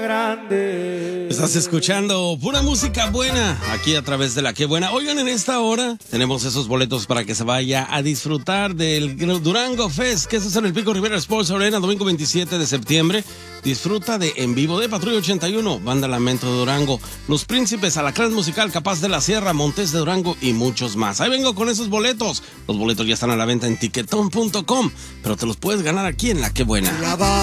grande. Estás escuchando pura música buena aquí a través de La Qué Buena. Oigan, en esta hora tenemos esos boletos para que se vaya a disfrutar del Durango Fest, que es en el Pico Rivera Sports Arena, domingo 27 de septiembre. Disfruta de En Vivo de Patrulla 81, Banda Lamento de Durango, Los Príncipes, Alacrán Musical, Capaz de la Sierra, Montes de Durango y muchos más. Ahí vengo con esos boletos. Los boletos ya están a la venta en tiquetón.com, pero te los puedes ganar aquí en La Qué Buena.